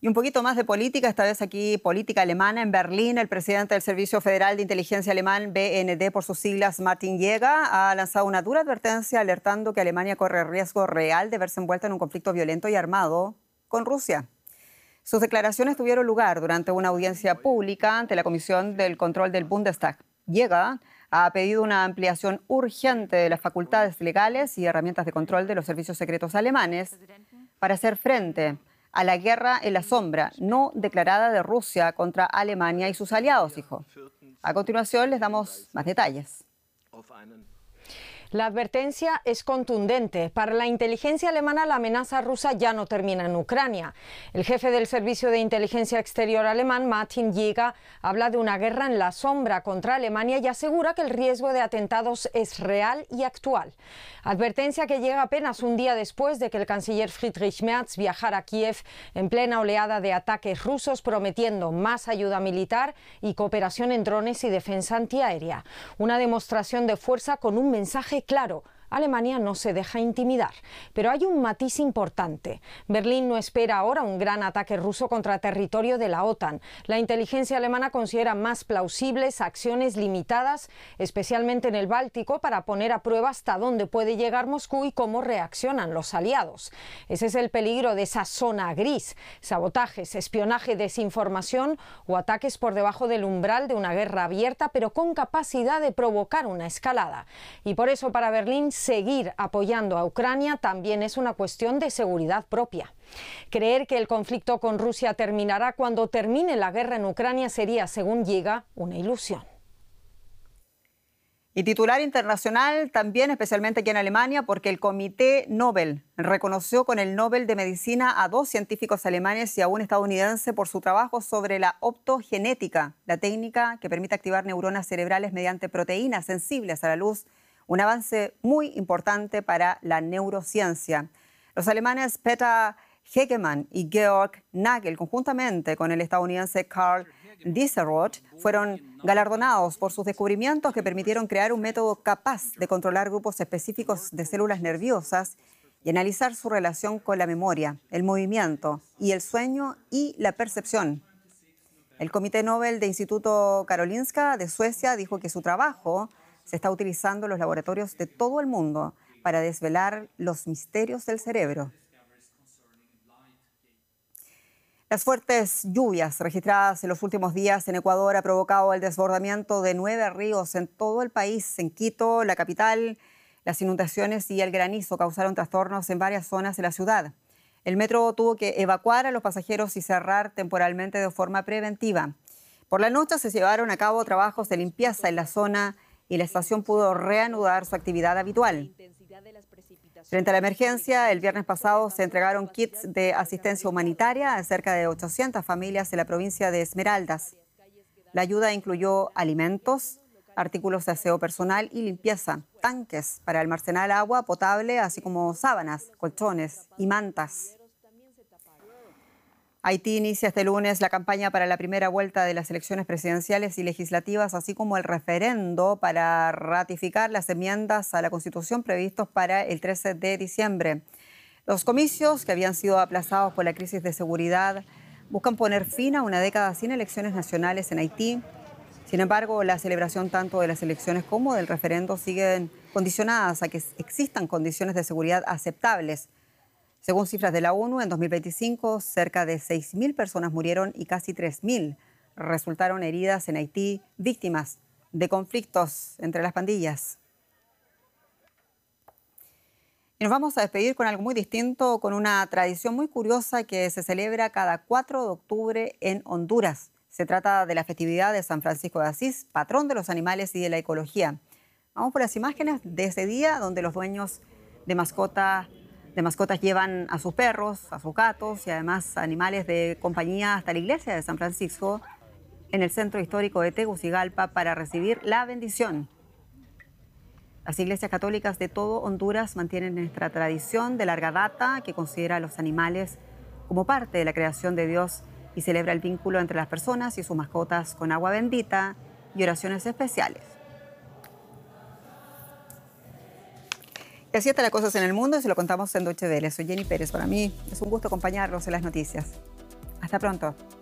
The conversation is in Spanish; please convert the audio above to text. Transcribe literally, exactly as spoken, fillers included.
Y un poquito más de política, esta vez aquí política alemana. En Berlín, el presidente del Servicio Federal de Inteligencia alemán, B N D por sus siglas, Martin Jäger, ha lanzado una dura advertencia alertando que Alemania corre riesgo real de verse envuelta en un conflicto violento y armado con Rusia. Sus declaraciones tuvieron lugar durante una audiencia pública ante la Comisión del Control del Bundestag. Jäger ha pedido una ampliación urgente de las facultades legales y herramientas de control de los servicios secretos alemanes para hacer frente a la guerra en la sombra no declarada de Rusia contra Alemania y sus aliados, dijo. A continuación les damos más detalles. La advertencia es contundente. Para la inteligencia alemana, la amenaza rusa ya no termina en Ucrania. El jefe del Servicio de Inteligencia Exterior alemán, Martin Jäger, habla de una guerra en la sombra contra Alemania y asegura que el riesgo de atentados es real y actual. Advertencia que llega apenas un día después de que el canciller Friedrich Merz viajara a Kiev en plena oleada de ataques rusos, prometiendo más ayuda militar y cooperación en drones y defensa antiaérea. Una demostración de fuerza con un mensaje claro: Alemania no se deja intimidar. Pero hay un matiz importante. Berlín no espera ahora un gran ataque ruso contra territorio de la OTAN. La inteligencia alemana considera más plausibles acciones limitadas, especialmente en el Báltico, para poner a prueba hasta dónde puede llegar Moscú y cómo reaccionan los aliados. Ese es el peligro de esa zona gris: sabotajes, espionaje, desinformación o ataques por debajo del umbral de una guerra abierta, pero con capacidad de provocar una escalada. Y por eso, para Berlín, seguir apoyando a Ucrania también es una cuestión de seguridad propia. Creer que el conflicto con Rusia terminará cuando termine la guerra en Ucrania sería, según Jäger, una ilusión. Y titular internacional también, especialmente aquí en Alemania, porque el Comité Nobel reconoció con el Nobel de Medicina a dos científicos alemanes y a un estadounidense por su trabajo sobre la optogenética, la técnica que permite activar neuronas cerebrales mediante proteínas sensibles a la luz. Un avance muy importante para la neurociencia. Los alemanes Peter Hegemann y Georg Nagel, conjuntamente con el estadounidense Karl Dieselrod, fueron galardonados por sus descubrimientos que permitieron crear un método capaz de controlar grupos específicos de células nerviosas y analizar su relación con la memoria, el movimiento y el sueño y la percepción. El Comité Nobel de Instituto Karolinska de Suecia dijo que su trabajo se está utilizando en los laboratorios de todo el mundo para desvelar los misterios del cerebro. Las fuertes lluvias registradas en los últimos días en Ecuador ha provocado el desbordamiento de nueve ríos en todo el país. En Quito, la capital, las inundaciones y el granizo causaron trastornos en varias zonas de la ciudad. El metro tuvo que evacuar a los pasajeros y cerrar temporalmente de forma preventiva. Por la noche se llevaron a cabo trabajos de limpieza en la zona y la estación pudo reanudar su actividad habitual. Frente a la emergencia, el viernes pasado se entregaron kits de asistencia humanitaria a cerca de ochocientas familias de la provincia de Esmeraldas. La ayuda incluyó alimentos, artículos de aseo personal y limpieza, tanques para almacenar agua potable, así como sábanas, colchones y mantas. Haití inicia este lunes la campaña para la primera vuelta de las elecciones presidenciales y legislativas, así como el referendo para ratificar las enmiendas a la Constitución previstos para el trece de diciembre. Los comicios, que habían sido aplazados por la crisis de seguridad, buscan poner fin a una década sin elecciones nacionales en Haití. Sin embargo, la celebración tanto de las elecciones como del referendo siguen condicionadas a que existan condiciones de seguridad aceptables. Según cifras de la ONU, en dos mil veinticinco, cerca de seis mil personas murieron y casi tres mil resultaron heridas en Haití, víctimas de conflictos entre las pandillas. Y nos vamos a despedir con algo muy distinto, con una tradición muy curiosa que se celebra cada cuatro de octubre en Honduras. Se trata de la festividad de San Francisco de Asís, patrón de los animales y de la ecología. Vamos por las imágenes de ese día donde los dueños de mascotas de mascotas llevan a sus perros, a sus gatos y además animales de compañía hasta la iglesia de San Francisco en el centro histórico de Tegucigalpa para recibir la bendición. Las iglesias católicas de todo Honduras mantienen nuestra tradición de larga data que considera a los animales como parte de la creación de Dios y celebra el vínculo entre las personas y sus mascotas con agua bendita y oraciones especiales. Y así están las cosas en el mundo y se lo contamos en Deutsche Welle. Soy Jenny Pérez. Para mí es un gusto acompañarlos en las noticias. Hasta pronto.